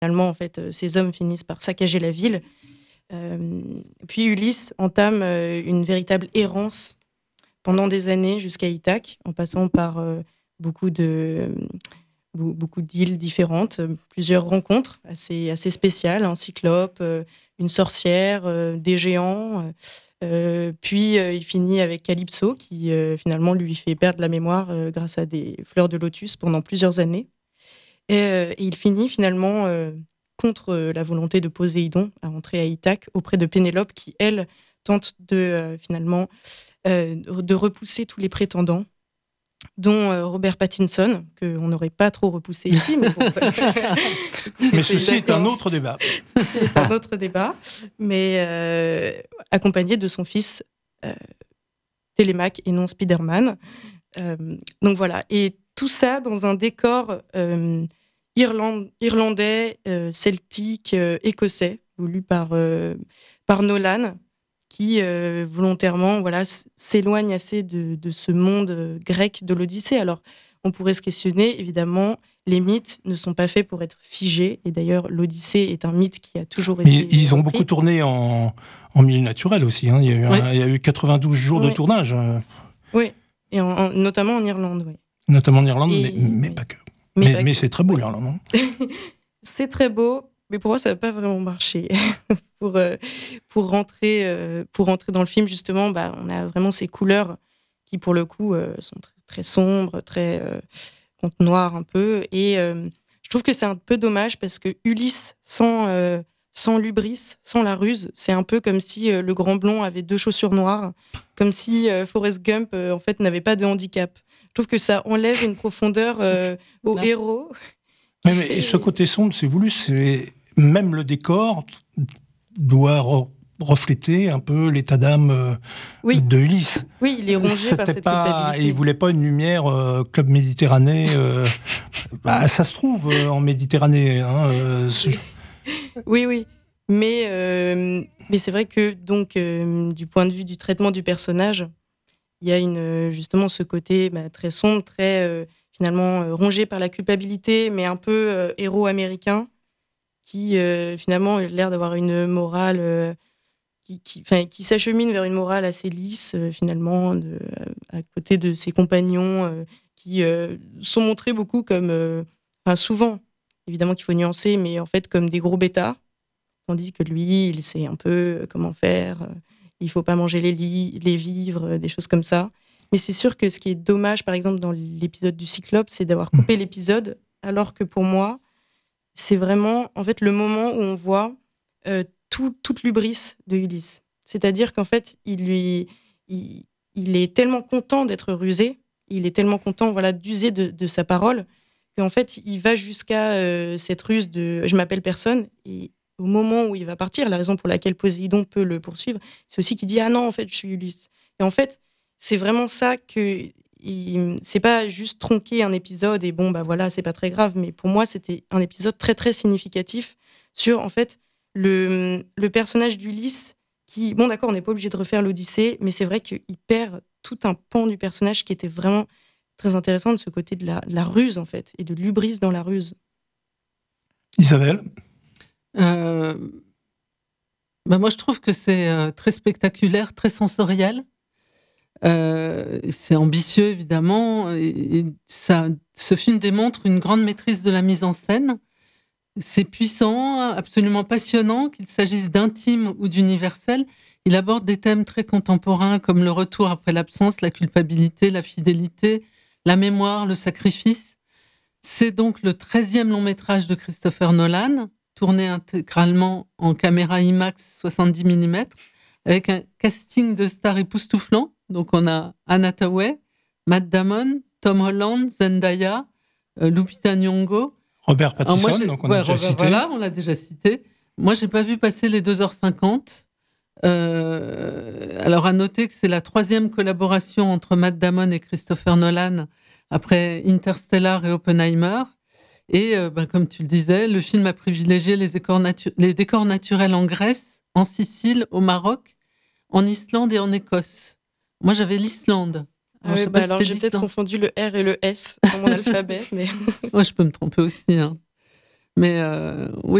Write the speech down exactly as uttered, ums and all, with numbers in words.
finalement, en fait, euh, ces hommes finissent par saccager la ville. Euh, puis Ulysse entame euh, une véritable errance pendant des années jusqu'à Ithaque, en passant par euh, beaucoup de beaucoup d'îles différentes, plusieurs rencontres assez, assez spéciales, un cyclope, euh, une sorcière, euh, des géants. Euh, puis euh, il finit avec Calypso, qui euh, finalement lui fait perdre la mémoire euh, grâce à des fleurs de lotus pendant plusieurs années. Et, euh, et il finit finalement, euh, contre euh, la volonté de Poséidon, à entrer à Ithaque auprès de Pénélope, qui, elle, tente de euh, finalement euh, de repousser tous les prétendants, dont euh, Robert Pattinson, qu'on n'aurait pas trop repoussé ici. Mais, bon, mais ceci est un autre débat. Ceci est un autre débat, mais euh, accompagné de son fils euh, Télémaque et non Spider-Man. Euh, donc voilà, et tout ça dans un décor euh, Irland, irlandais, euh, celtique, euh, écossais, voulu par, euh, par Nolan, qui euh, volontairement voilà, s'éloigne assez de, de ce monde grec de l'Odyssée. Alors, on pourrait se questionner, évidemment, les mythes ne sont pas faits pour être figés, et d'ailleurs, l'Odyssée est un mythe qui a toujours Mais été ils ont repris. beaucoup tourné en, en milieu naturel aussi, hein. Il y a eu, un, oui. il y a eu quatre-vingt-douze jours oui. de tournage. Oui, et en, en, notamment en Irlande, oui. Notamment en Irlande, et, mais, mais oui. pas que. Mais, mais, pas mais que. C'est très beau, oui. l'Irlande. Hein. C'est très beau, mais pour moi, ça n'a pas vraiment marché. pour, euh, pour, rentrer, euh, pour rentrer dans le film, justement, bah, on a vraiment ces couleurs qui, pour le coup, euh, sont très, très sombres, très euh, noires un peu. Et euh, je trouve que c'est un peu dommage parce que Ulysse, sans, euh, sans l'hubris, sans la ruse, c'est un peu comme si euh, le grand blond avait deux chaussures noires, comme si euh, Forrest Gump, euh, en fait, n'avait pas de handicap. Je trouve que ça enlève une profondeur euh, au non. héros. Oui, mais fait... ce côté sombre, c'est voulu. C'est... Même le décor doit re- refléter un peu l'état d'âme euh, oui. de Ulysse. Oui, il est rongé C'était par cette pas... culpabilité. Et il voulait pas une lumière euh, Club Méditerranée. Euh... bah, ça se trouve euh, en Méditerranée. Hein, euh, oui. oui, oui. Mais, euh, mais c'est vrai que, donc, euh, du point de vue du traitement du personnage, il y a une, justement ce côté bah, très sombre, très euh, finalement euh, rongé par la culpabilité, mais un peu euh, héros américain, qui euh, finalement a l'air d'avoir une morale, euh, qui, qui, qui s'achemine vers une morale assez lisse, euh, finalement, de, à côté de ses compagnons, euh, qui euh, sont montrés beaucoup comme, euh, enfin souvent, évidemment qu'il faut nuancer, mais en fait comme des gros bêtas, tandis que lui, il sait un peu comment faire. Il ne faut pas manger les, li- les vivres, des choses comme ça. Mais c'est sûr que ce qui est dommage, par exemple, dans l'épisode du Cyclope, c'est d'avoir coupé l'épisode, alors que pour moi, c'est vraiment en fait, le moment où on voit euh, tout, toute l'hubris de Ulysse. C'est-à-dire qu'en fait, il, lui, il, il est tellement content d'être rusé, il est tellement content voilà, d'user de, de sa parole, qu'en fait, il va jusqu'à euh, cette ruse de « je m'appelle personne ». Et au moment où il va partir, la raison pour laquelle Poséidon peut le poursuivre, c'est aussi qu'il dit « ah non, en fait, je suis Ulysse ». Et en fait, c'est vraiment ça que... Il, c'est pas juste tronquer un épisode et bon, bah voilà, c'est pas très grave. Mais pour moi, c'était un épisode très, très significatif sur, en fait, le, le personnage d'Ulysse qui... Bon, d'accord, on n'est pas obligé de refaire l'Odyssée, mais c'est vrai qu'il perd tout un pan du personnage qui était vraiment très intéressant de ce côté de la, de la ruse, en fait, et de l'hubris dans la ruse. Isabelle euh, bah Moi, je trouve que c'est euh, très spectaculaire, très sensoriel. Euh, c'est ambitieux, évidemment. Et, et ça, ce film démontre une grande maîtrise de la mise en scène. C'est puissant, absolument passionnant, qu'il s'agisse d'intime ou d'universel. Il aborde des thèmes très contemporains comme le retour après l'absence, la culpabilité, la fidélité, la mémoire, le sacrifice. C'est donc le treizième long métrage de Christopher Nolan, tourné intégralement en caméra IMAX soixante-dix millimètres, avec un casting de stars époustouflant. Donc on a Anne Hathaway, Matt Damon, Tom Holland, Zendaya, euh, Lupita Nyong'o. Robert Pattinson, moi, donc on ouais, l'a déjà Robert, cité. Voilà, on l'a déjà cité. Moi, j'ai pas vu passer les deux heures cinquante. Euh, alors, à noter que c'est la troisième collaboration entre Matt Damon et Christopher Nolan après Interstellar et Oppenheimer. Et euh, ben, comme tu le disais, le film a privilégié les décors, natu- les décors naturels en Grèce, en Sicile, au Maroc, en Islande et en Écosse. Moi, j'avais l'Islande. Alors, ah oui, bah si alors j'ai peut-être confondu le R et le S dans mon alphabet. Mais... Moi, je peux me tromper aussi. Hein. Mais euh, oui.